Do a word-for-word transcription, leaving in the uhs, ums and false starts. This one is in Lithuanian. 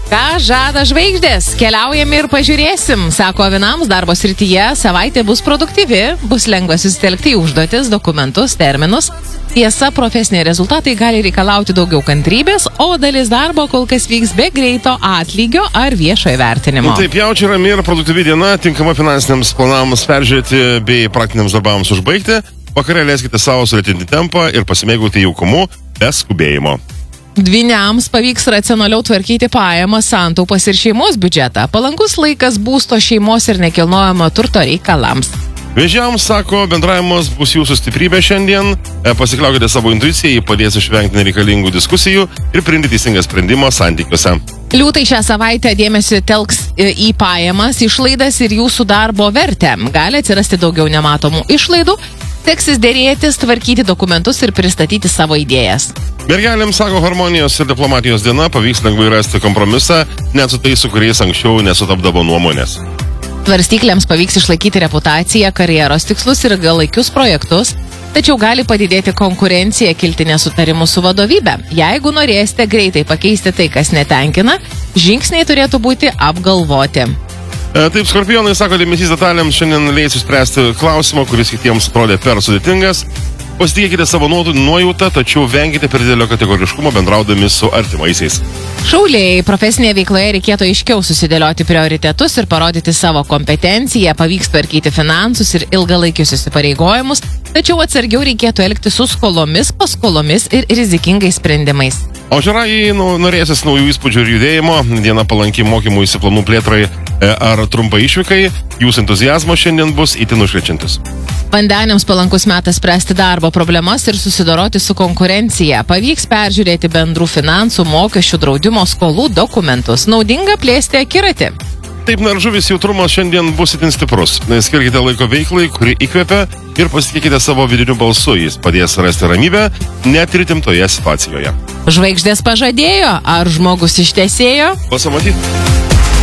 Ką žada žvaigždės? Keliaujame ir pažiūrėsim. Sako Avinams, darbo srityje savaitė bus produktyvi, bus lengva susitelkti į užduotis, dokumentus, terminus. Tiesa, profesiniai rezultatai gali reikalauti daugiau kantrybės, o dalis darbo kol kas vyks be greito atlygio ar viešojo vertinimo. Nu, taip, jaučia rami ir produktyvi diena, tinkama finansiniams planams peržiūrėti bei praktiniams darbams užbaigti. Vakarė leiskite savo sulėtinti tempą ir pasimėgauti jaukumu be skubėjimo. Dvyniams pavyks racionaliau tvarkyti pajamas, santaupas ir šeimos biudžetą. Palankus laikas būsto, šeimos ir nekilnojamo turto reikalams. Vėžiams, sako, bendravimas bus jūsų stiprybė šiandien. Pasikliaukite savo intuiciją, jį padės išvengti nereikalingų diskusijų ir priimti teisingą sprendimą santykiuose. Liūtai šią savaitę dėmesį telks į pajamas, išlaidas ir jūsų darbo vertę. Gali atsirasti daugiau nematomų išlaidų, teksis dėrėtis, tvarkyti dokumentus ir pristatyti savo idėjas. Mergelėms, sako, harmonijos ir diplomatijos diena, pavyks lengvai rasti kompromisą, net su tais, su kuriais anksčiau nesutapdavo nuomonės. Svarstyklėms pavyks išlaikyti reputaciją, karjeros tikslus ir ilgalaikius projektus, tačiau gali padidėti konkurencija, kilti nesutarimų su vadovybe. Jeigu norėsite greitai pakeisti tai, kas netenkina, žingsniai turėtų būti apgalvoti. E, taip, skorpionai, sako, dėmesys detalėms šiandien leis išspręsti klausimą, kuris kitiems atrodė per sudėtingas. Pasitikėkite savo nuojautą, tačiau venkite per didelio kategoriškumo bendraudami su artimaisiais. Šauliai, profesinėje veikloje reikėtų aiškiau susidėlioti prioritetus ir parodyti savo kompetenciją, pavyks tvarkyti finansus ir ilgalaikius įsipareigojimus, tačiau atsargiau reikėtų elgti su skolomis, paskolomis ir rizikingais sprendimais. O žarajai nu, norėsis naujų įspūdžių ir judėjimo, diena palanki mokymų įsiplanų plėtrai e, ar trumpai išvykai, jūsų entuzijazmo šiandien bus itin užkrečiantis. Vandeniams palankus metas spręsti darbo problemas ir susidoroti su konkurencija. Pavyks peržiūrėti bendrų finansų, mokesčių, draudimo, skolų dokumentus. Naudinga plėsti akiratį. Taip, na ir žuvis jautrumas šiandien bus itin stiprus. Skirkite laiko veiklai, kuri įkvepia, ir pasitikėkite savo vidiniu balsu. Jis padės rasti ramybę, net ir įtemptoje situacijoje. Žvaigždės pažadėjo, ar žmogus ištesėjo? Pasamatyti.